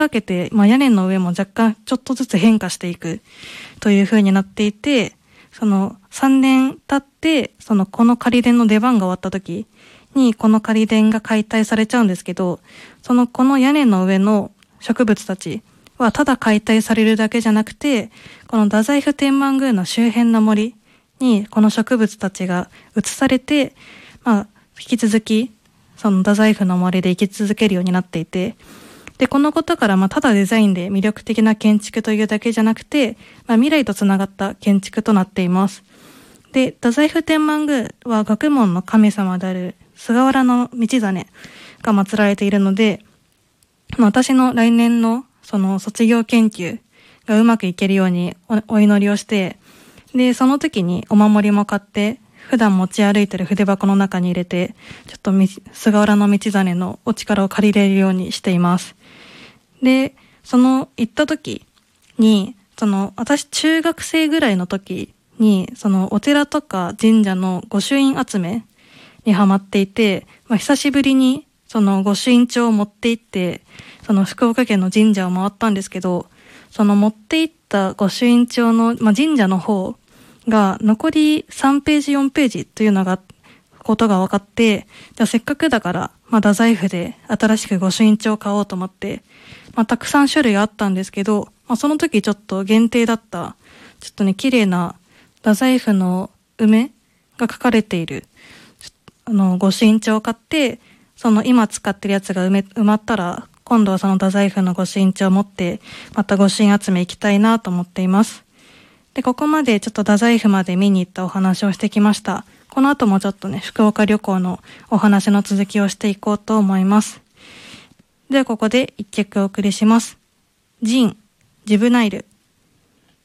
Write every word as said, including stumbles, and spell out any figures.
かけて、まあ、屋根の上も若干ちょっとずつ変化していくという風になっていて、そのさんねん経って、そのこの仮殿の出番が終わった時にこの仮殿が解体されちゃうんですけど、そのこの屋根の上の植物たちはただ解体されるだけじゃなくて、この太宰府天満宮の周辺の森にこの植物たちが移されて、まあ、引き続きその太宰府の森で生き続けるようになっていて、でこのことからまあただデザインで魅力的な建築というだけじゃなくて、まあ、未来とつながった建築となっています。で太宰府天満宮は学問の神様である菅原道真が祀られているので、まあ、私の来年のその卒業研究がうまくいけるように お, お祈りをして、でその時にお守りも買って普段持ち歩いてる筆箱の中に入れて、ちょっと菅原道真のお力を借りれるようにしています。でその行った時に、その私中学生ぐらいの時にそのお寺とか神社の御朱印集めにハマっていて、まあ、久しぶりにその御朱印帳を持って行ってその福岡県の神社を回ったんですけど、その持って行った御朱印帳の、まあ、神社の方が残りさんページよんページというのがことが分かって、じゃあせっかくだから、まあ、太宰府で新しく御朱印帳を買おうと思って、まあ、たくさん種類あったんですけど、まあ、その時ちょっと限定だったちょっとね綺麗な太宰府の梅が書かれているあの御朱印帳を買って、その今使ってるやつが埋め埋まったら今度はその太宰府の御朱印帳を持ってまた御朱印集め行きたいなと思っています。でここまでちょっと太宰府まで見に行ったお話をしてきました。この後もちょっとね福岡旅行のお話の続きをしていこうと思います。ではここで一曲お送りします。ジン、ジブナイル。